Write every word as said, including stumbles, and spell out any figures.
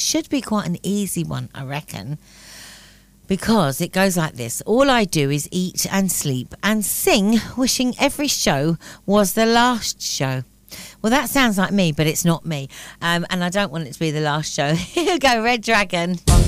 should be quite an easy one, I reckon. Because it goes like this. All I do is eat and sleep and sing, wishing every show was the last show. Well, that sounds like me, but it's not me. Um, and I don't want it to be the last show. Here you go, Red Dragon.